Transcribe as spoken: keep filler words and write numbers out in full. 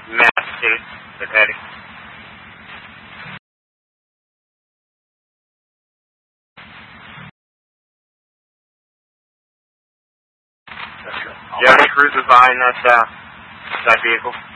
Mass State, the heading. Do you have any cruisers behind that, uh, that vehicle?